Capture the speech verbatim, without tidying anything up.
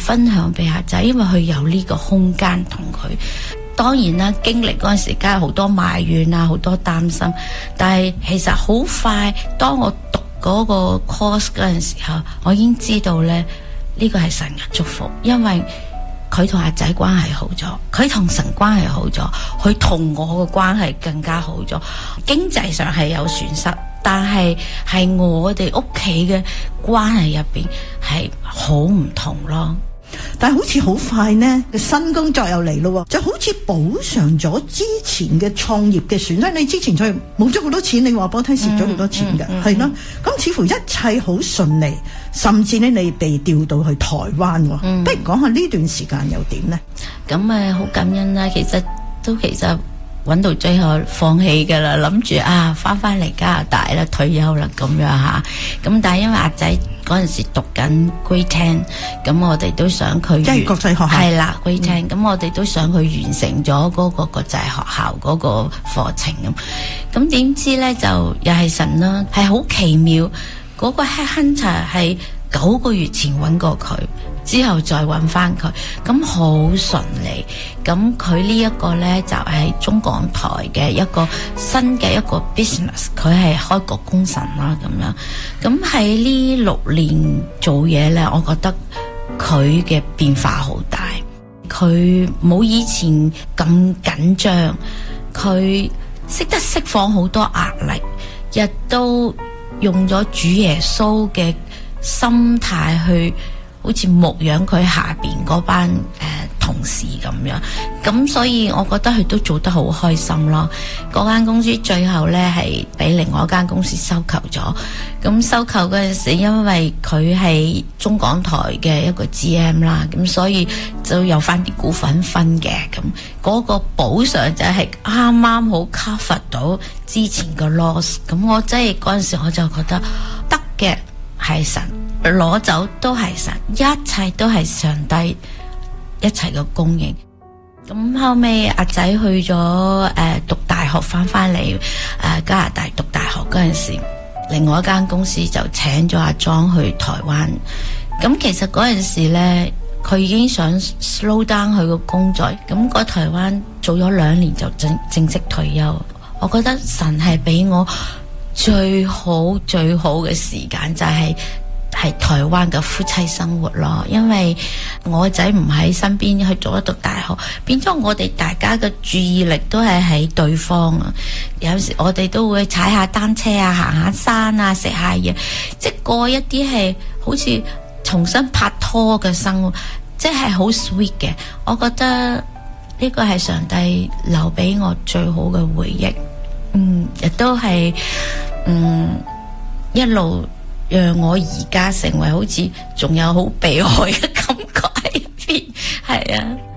分享俾阿仔，因為佢有呢個空間同佢。當然啦，經歷嗰陣時梗係好多埋怨啊，好多擔心，但係其實好快當我讀嗰個 course 嗰陣時候，我已經知道咧，呢個係神嘅祝福，因為佢同阿仔關係好咗，佢同神關係好咗，佢同我嘅關係更加好咗。經濟上係有損失，但係係我哋屋企嘅關係入邊係好唔同咯。 但係好似好快呢，新工作又嚟咯，就好似補償咗之前嘅創業嘅損失。你之前創業冇咗好多錢，你話俾我聽蝕咗好多錢嘅，係咯。咁似乎一切好順利，甚至呢你被調到去台灣，嗯、不如講下呢段時間又點呢？ 咁啊，好感恩啦。其實都其實揾到最後放棄噶啦，諗住啊翻翻嚟加拿大啦，退休啦咁樣吓。咁但係因為阿仔嗰陣時讀緊 Grade Ten， 咁我哋都想佢即係國際學校係啦 Grade Ten， 咁我哋都想佢完成咗嗰個國際學校嗰個課程咁。咁點知咧就又係神啦，係好奇妙。嗰、嗰個 Headhunter 係九個月前揾過佢，之後再揾翻佢，咁好順利。咁佢呢一個呢，就係、是、中港台嘅一個新嘅一個 business， 佢係開國功臣啦咁樣。咁喺呢六年做嘢呢，我覺得佢嘅變化好大。佢冇以前咁緊張，佢識得釋放好多壓力，亦都用咗主耶穌嘅心態去好似牧養佢下邊嗰班誒、呃、同事咁樣，咁所以我覺得佢都做得好開心咯。嗰間公司最後呢係俾另外一間公司收購咗，咁收購嗰陣時因為佢係中港台嘅一個 G M 啦，咁所以就有翻啲股份分嘅，咁嗰個補償就係啱啱好 cover 到之前嘅 loss， 咁我真係嗰陣時我就覺得得嘅係神，攞走都係神，一切都係上帝一齊嘅供應。咁後尾阿仔去咗誒、呃、讀大學，翻翻嚟誒加拿大讀大學嗰陣時，另外一間公司就請咗阿莊去台灣。咁其實嗰陣時咧，佢已經想 slow down 佢個工作，咁過台灣做咗兩年就正正式退休。我覺得神係俾我最好最好嘅時間，就係、是。係台灣嘅夫妻生活咯，因為我仔唔喺身邊去做一讀大學，變咗我哋大家嘅注意力都係喺對方啊。有時我哋都會踩下單車啊，行下山啊，食下嘢，即係過一啲係好似重新拍拖嘅生活，即係好 sweet 嘅。我覺得呢個係上帝留俾我最好嘅回憶，嗯，亦都係嗯一路。讓我而家成為好似仲有好被愛嘅感覺喺邊，係啊。